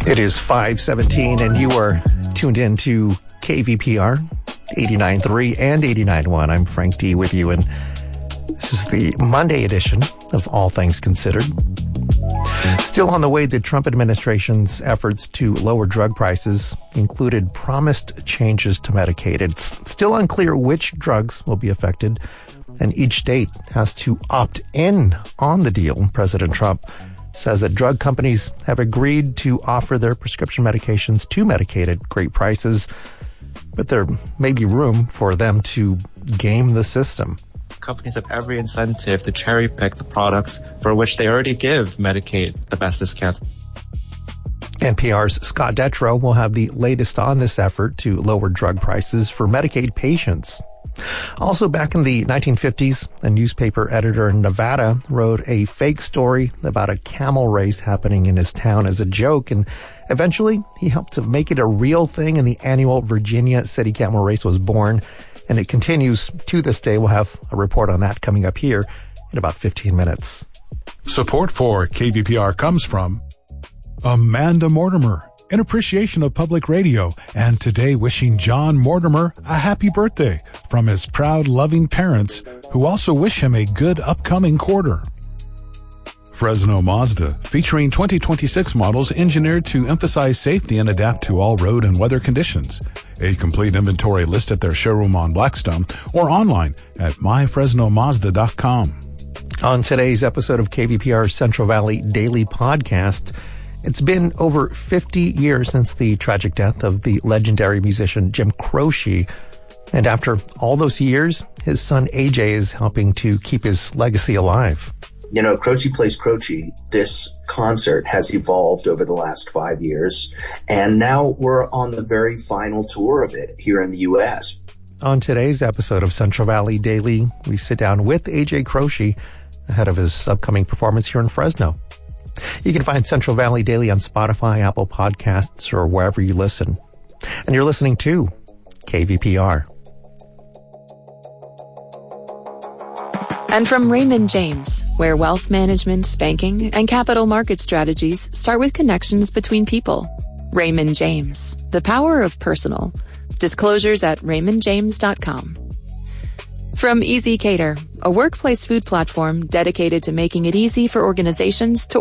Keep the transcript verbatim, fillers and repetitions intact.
It is five seventeen, and you are tuned in to K V P R eighty-nine point three and eighty-nine point one. I'm Frank D. with you, and this is the Monday edition of All Things Considered. Still on the way, the Trump administration's efforts to lower drug prices included promised changes to Medicaid. It's still unclear which drugs will be affected, and each state has to opt in on the deal. President Trump says that drug companies have agreed to offer their prescription medications to Medicaid at great prices, but there may be room for them to game the system. Companies have every incentive to cherry pick the products for which they already give Medicaid the best discounts. N P R's Scott Detrow will have the latest on this effort to lower drug prices for Medicaid patients. Also, back in the nineteen fifties, a newspaper editor in Nevada wrote a fake story about a camel race happening in his town as a joke, and eventually he helped to make it a real thing, and the annual Virginia City Camel Race was born, and it continues to this day. We'll have a report on that coming up here in about fifteen minutes. Support for K V P R comes from Amanda Mortimer, in appreciation of public radio, and today wishing John Mortimer a happy birthday from his proud, loving parents, who also wish him a good upcoming quarter. Fresno Mazda, featuring twenty twenty-six models engineered to emphasize safety and adapt to all road and weather conditions. A complete inventory list at their showroom on Blackstone or online at my fresno mazda dot com. On today's episode of K V P R's Central Valley Daily Podcast, it's been over fifty years since the tragic death of the legendary musician Jim Croce. And after all those years, his son A J is helping to keep his legacy alive. You know, Croce Plays Croce, this concert has evolved over the last five years, and now we're on the very final tour of it here in the U S. On today's episode of Central Valley Daily, we sit down with A J Croce ahead of his upcoming performance here in Fresno. You can find Central Valley Daily on Spotify, Apple Podcasts, or wherever you listen. And you're listening to K V P R. And from Raymond James, where wealth management, banking, and capital market strategies start with connections between people. Raymond James, the power of personal. Disclosures at raymond james dot com. From Easy Cater, a workplace food platform dedicated to making it easy for organizations to